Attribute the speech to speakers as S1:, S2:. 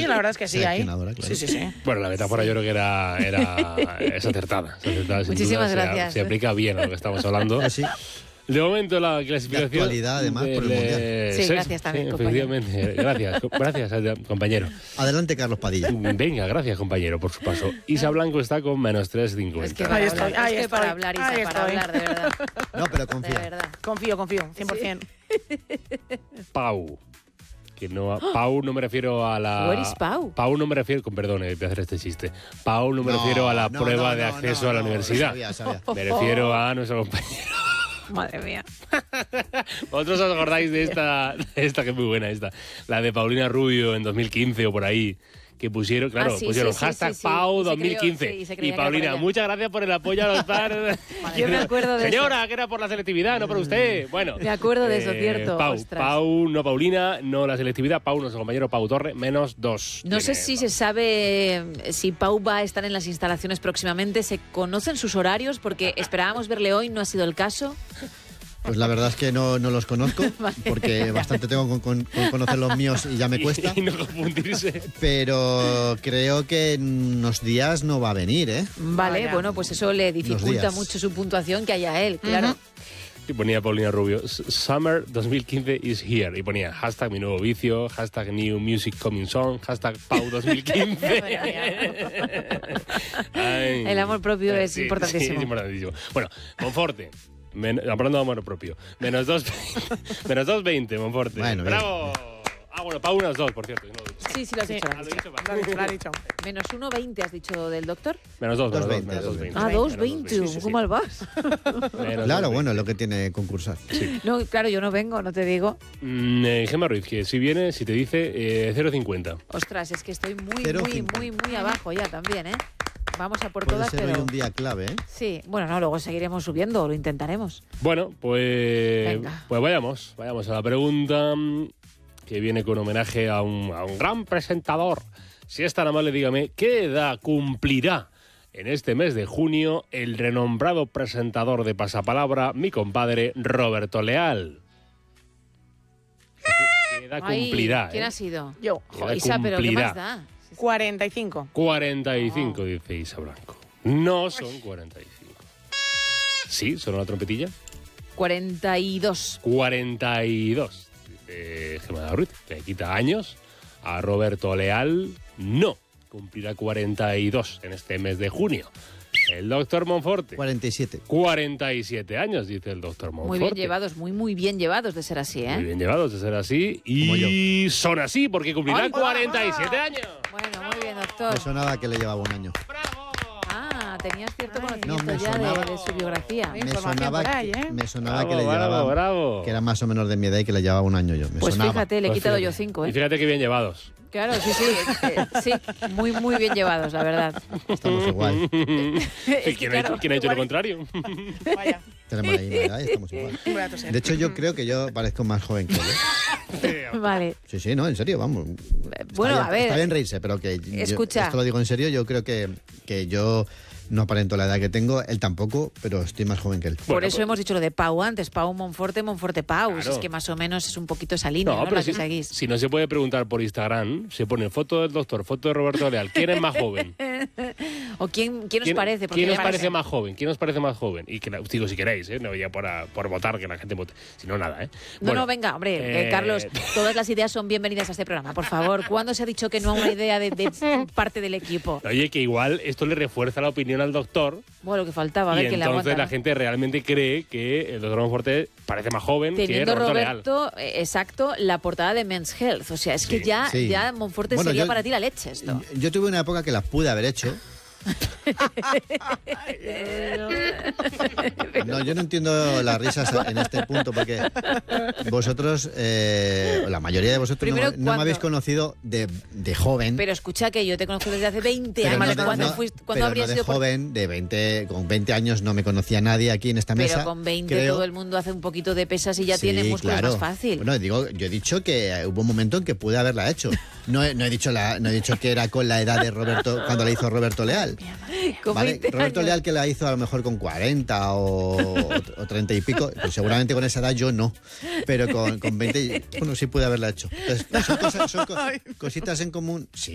S1: la verdad es que sí, ahí.
S2: Claro.
S1: Sí.
S3: Bueno, la metáfora yo creo que es acertada.
S4: Muchísimas gracias.
S3: Se aplica bien a lo que estamos hablando.
S2: Sí.
S3: De momento la clasificación...
S2: De actualidad, además, por el Mundial.
S4: Sí, gracias también, compañero.
S3: Efectivamente. Gracias, compañero.
S2: Adelante, Carlos Padilla.
S3: Venga, gracias, compañero, por su paso. Isa Blanco está con menos 3,50.
S4: Es que
S1: Ahí
S4: para hablar, Isa, para hablar, de verdad.
S2: No, pero confía.
S4: De verdad.
S1: Confío, 100%.
S3: Pau. Pau no me refiero a la...
S4: Where is Pau?
S3: Pau no me refiero... Perdón, de hacer este chiste. Pau no me refiero a la prueba de acceso a la universidad.
S2: Sabía.
S3: Me refiero a nuestro compañero.
S4: Madre mía.
S3: ¿Vosotros os acordáis de esta que es muy buena esta? La de Paulina Rubio en 2015 o por ahí. Que pusieron, pusieron hashtag Pau 2015. Y Paulina, muchas gracias por el apoyo a los padres.
S4: Yo me acuerdo de
S3: Señora,
S4: eso.
S3: que era por la selectividad, no por usted. Bueno.
S4: Me acuerdo de eso, cierto.
S3: Pau, no Paulina, no la selectividad. Pau, nuestro compañero Pau Torre, menos 2.
S4: No sé si se sabe si Pau va a estar en las instalaciones próximamente. ¿Se conocen sus horarios? Porque esperábamos verle hoy, no ha sido el caso.
S2: Pues la verdad es que no los conozco, porque bastante tengo con conocer los míos y ya me cuesta.
S3: Y no confundirse.
S2: Pero creo que en unos días no va a venir, ¿eh?
S4: Vale, bueno, pues eso le dificulta mucho su puntuación que haya él, claro.
S3: Y ponía Paulina Rubio, Summer 2015 is here. Y ponía hashtag mi nuevo vicio, hashtag new music coming song, hashtag Pau 2015.
S4: El amor propio es importantísimo.
S3: Sí, es importantísimo. Bueno, Monforte. Hablando de amor propio. Menos 2,20, Monforte.
S2: Bueno,
S3: ¡bravo! Bueno, Pau unas 2, por cierto.
S4: Sí, lo has dicho.
S1: Lo ha dicho.
S4: Menos 1,20 has dicho del doctor.
S3: Menos 2,20.
S4: Ah, 2,20. ¿Cómo mal vas?
S2: Claro, bueno, es lo que tiene concursar.
S3: Sí.
S4: No, claro, yo no vengo, no te digo.
S3: Gemma Ruiz, que si viene, si te dice 0,50.
S4: Ostras, es que estoy muy abajo ya también, ¿eh? Vamos a por todas,
S2: pero... Puede ser hoy un día clave, ¿eh?
S4: Sí, bueno, no, luego seguiremos subiendo, o lo intentaremos.
S3: Bueno, pues vayamos a la pregunta que viene con homenaje a un gran presentador. Si es tan amable, dígame, ¿qué edad cumplirá en este mes de junio el renombrado presentador de Pasapalabra, mi compadre Roberto Leal? ¿Qué edad cumplirá?
S4: ¿Quién ha sido?
S1: Yo.
S4: Isa, pero ¿qué más da?
S1: 45.
S3: 45, dice Isa Blanco. No son 45. ¿Sí? ¿Son una trompetilla?
S4: 42.
S3: 42, dice Gemma Ruiz. Le quita años. A Roberto Leal, no. Cumplirá 42 en este mes de junio. El doctor Monforte.
S2: 47.
S3: 47 años, dice el doctor Monforte.
S4: Muy bien llevados, muy bien llevados de ser así, ¿eh?
S3: Muy bien llevados de ser así. Y son así porque cumplirán 47 años.
S4: Bueno, muy bien, doctor.
S2: Me sonaba que le llevaba un año.
S4: Ah, tenías cierto conocimiento
S2: me
S4: ya
S2: sonaba,
S4: de su biografía.
S2: Me sonaba que le llevaba... Que era más o menos de mi edad y que le llevaba un año yo.
S4: Pues fíjate, le he quitado yo 5, ¿eh?
S3: Y fíjate que bien llevados.
S4: Claro, sí, muy bien llevados, la verdad.
S2: Estamos igual.
S3: ¿Quién ha dicho lo contrario?
S1: Vaya.
S2: Tenemos ahí una edad y estamos igual. De hecho, yo creo que yo parezco más joven que él.
S4: Vale.
S2: Sí, no, en serio, vamos.
S4: Bueno, a ver.
S2: Está bien reírse, pero que
S4: escucha.
S2: Esto lo digo en serio, yo creo que yo no aparento la edad que tengo, él tampoco, pero estoy más joven que él.
S4: Por eso hemos dicho lo de Pau antes, Pau Monforte, Monforte Pau.
S3: Claro.
S4: Es que más o menos es un poquito esa línea, ¿no?
S3: Pero
S4: La que seguís.
S3: Si no se puede preguntar por Instagram, se pone foto del doctor, foto de Roberto Leal. ¿Quién es más joven?
S4: ¿O quién os parece?
S3: ¿Quién os parece más joven? ¿Quién os parece más joven? Y que digo si queréis, no ya por votar, que la gente vote. Si no, nada,
S4: No, venga, hombre, Carlos, todas las ideas son bienvenidas a este programa, por favor. ¿Cuándo se ha dicho que no a una idea de parte del equipo?
S3: Oye, que igual esto le refuerza la opinión al doctor.
S4: Bueno, lo que faltaba, a ver que le aguanta.
S3: Entonces la gente realmente cree que el doctor Monforte parece más joven que Roberto
S4: Leal. Exacto, la portada de Men's Health. O sea, es que ya Monforte sería para ti la leche esto.
S2: Yo tuve una época que las pude haber hecho. No, yo no entiendo las risas en este punto porque vosotros, la mayoría de vosotros no me habéis conocido de joven.
S4: Pero escucha que yo te conozco desde hace 20 años. ¿Cuándo habría sido
S2: joven? Con 20 años no me conocía nadie aquí en esta mesa.
S4: Pero con 20 todo el mundo hace un poquito de pesas y ya tiene músculos más fácil.
S2: Bueno, yo he dicho que hubo un momento en que pude haberla hecho. No he dicho que era con la edad de Roberto cuando la hizo Roberto Leal. ¿Vale? Roberto Leal que la hizo a lo mejor con 40 o 30 y pico, pues seguramente con esa edad yo no, pero con 20, bueno, sí pude haberla hecho. Entonces, son cositas en común. Sí.